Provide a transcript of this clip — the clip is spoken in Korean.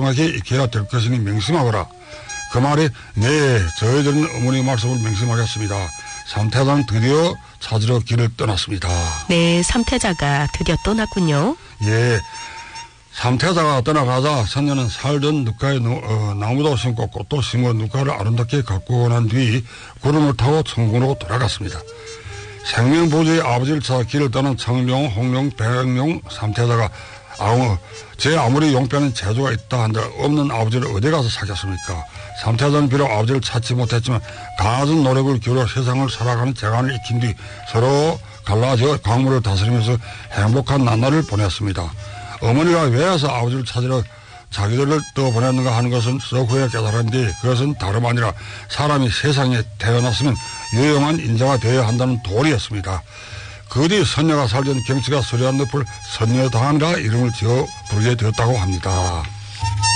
마지막에 기회가 될 것이니 명심하거라. 그 말이 네, 저희들은 어머니 말씀을 명심하겠습니다. 삼태자는 드디어 찾으러 길을 떠났습니다. 네, 삼태자가 드디어 떠났군요. 예, 삼태자가 떠나가자 선녀는 살던 누가에 나무도 심고 꽃도 심어 누가를 아름답게 가꾸고 난 뒤 구름을 타고 천궁으로 돌아갔습니다. 생명보조의 아버지를 찾아 길을 떠난 청룡, 홍룡, 백룡, 삼태자가 제 아무리 용변은 재주가 있다 한들 없는 아버지를 어디 가서 찾겠습니까? 삼태자는 비록 아버지를 찾지 못했지만 강한 노력을 기울여 세상을 살아가는 재간을 익힌 뒤 서로 갈라져 광물을 다스리면서 행복한 나날을 보냈습니다. 어머니가 왜 해서 아버지를 찾으러 자기들을 떠보냈는가 하는 것은 썩 후에 깨달았는데 그것은 다름 아니라 사람이 세상에 태어났으면 유용한 인자가 되어야 한다는 도리였습니다. 그 뒤 선녀가 살던 경치가 수려한 늪을 선녀당이라 이름을 지어 부르게 되었다고 합니다.